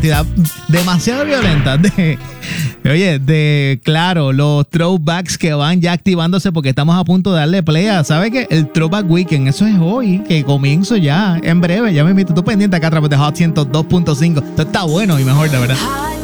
cantidad demasiado violenta claro, los throwbacks que van ya activándose porque estamos a punto de darle play a, ¿sabe qué? El Throwback Weekend, eso es hoy, que comienzo ya, en breve, ya me invito, tú pendiente acá a través de Hot 102.5, esto está bueno y mejor, de verdad.